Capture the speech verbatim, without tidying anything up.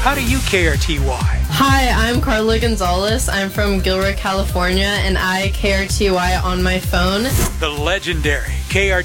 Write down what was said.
How do you K R T Y? Hi, I'm Carla Gonzalez. I'm from Gilroy, California, and I K R T Y on my phone. The legendary K R